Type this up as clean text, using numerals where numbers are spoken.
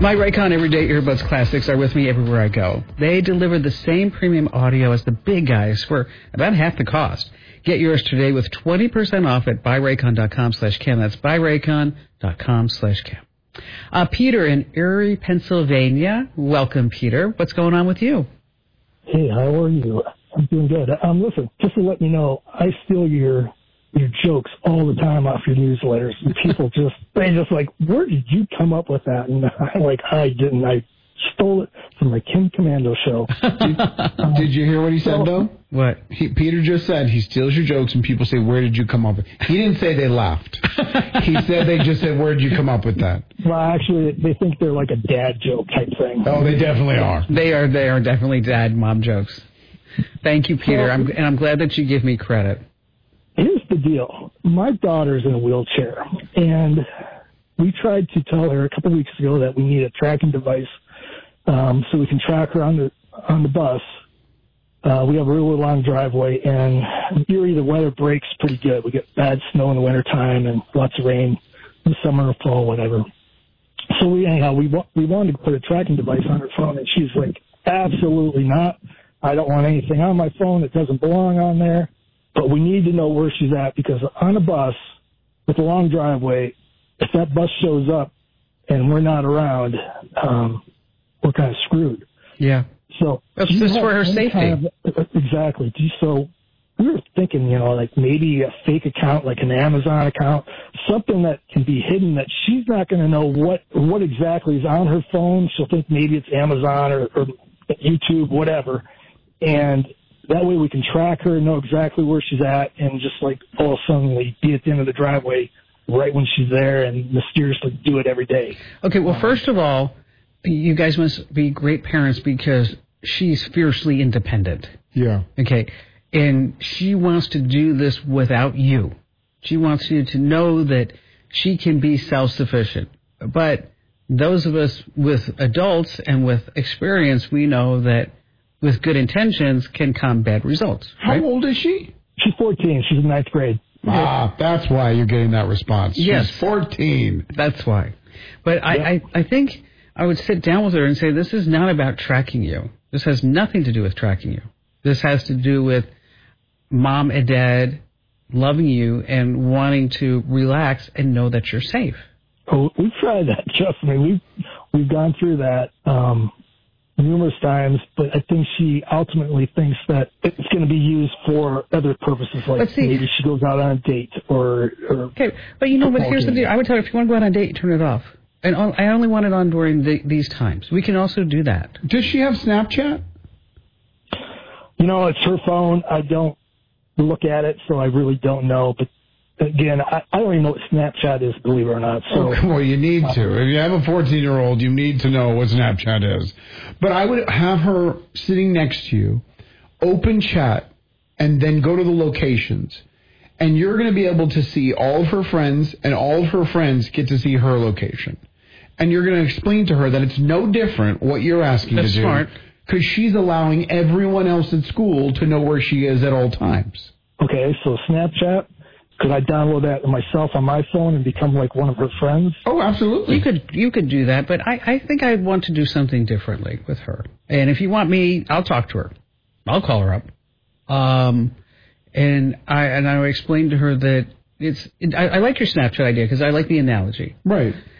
My Raycon Everyday Earbuds Classics are with me everywhere I go. They deliver the same premium audio as the big guys for about half the cost. Get yours today with 20% off at buyraycon.com/Ken. That's buyraycon.com/Ken. Peter in Erie, Pennsylvania. Welcome, Peter. What's going on with you? Hey, how are you? I'm doing good. Listen, just to let you know, I steal your jokes all the time off your newsletters. And people they like, where did you come up with that? And I'm like, I didn't. I stole it from my Kim Commando show. Did you hear what he said, though? What? Peter just said he steals your jokes and people say, where did you come up with it? He didn't say they laughed. He said they just said, where did you come up with that? Well, actually, they think they're like a dad joke type thing. Oh, they definitely are. They are definitely dad mom jokes. Thank you, Peter. I'm glad that you give me credit. Here's the deal. My daughter's in a wheelchair, and we tried to tell her a couple of weeks ago that we need a tracking device so we can track her on the bus. We have a really long driveway, and in Erie, the weather breaks pretty good. We get bad snow in the wintertime and lots of rain in the summer or fall, whatever. So we wanted to put a tracking device on her phone, and she's like, absolutely not. I don't want anything on my phone that doesn't belong on there. But we need to know where she's at, because on a bus with a long driveway, if that bus shows up and we're not around, we're kind of screwed. Yeah. So that's just for her safety. Exactly. So we were thinking, like maybe a fake account, like an Amazon account, something that can be hidden that she's not going to know what exactly is on her phone. She'll think maybe it's Amazon or YouTube, whatever. And that way we can track her and know exactly where she's at, and just like all of a sudden be at the end of the driveway right when she's there and mysteriously do it every day. Okay, well, first of all, you guys must be great parents because she's fiercely independent. Yeah. Okay, and she wants to do this without you. She wants you to know that she can be self-sufficient. But those of us with adults and with experience, we know that with good intentions can come bad results. Right? How old is she? She's 14. She's in 9th grade. That's why you're getting that response. Yes. She's 14. That's why. But yeah. I think I would sit down with her and say, this is not about tracking you. This has nothing to do with tracking you. This has to do with mom and dad loving you and wanting to relax and know that you're safe. Oh, we've tried that. Trust me. We've gone through that numerous times, but I think she ultimately thinks that it's going to be used for other purposes, like maybe she goes out on a date or okay, but but here's the deal. I would tell her, if you want to go out on a date, turn it off. And I only want it on during these times. We can also do that. Does she have Snapchat? It's her phone. I don't look at it, so I really don't know. But again, I don't even know what Snapchat is, believe it or not. So, well, you need to. If you have a 14-year-old, you need to know what Snapchat is. But I would have her sitting next to you, open chat, and then go to the locations. And you're going to be able to see all of her friends, and all of her friends get to see her location. And you're going to explain to her that it's no different what you're asking to do. That's smart. Because she's allowing everyone else at school to know where she is at all times. Okay, so Snapchat. Could I download that myself on my phone and become like one of her friends? Oh, absolutely. You could do that, but I think I want to do something differently with her. And if you want me, I'll talk to her. I'll call her up. And I explained to her that I like your Snapchat idea because I like the analogy. Right.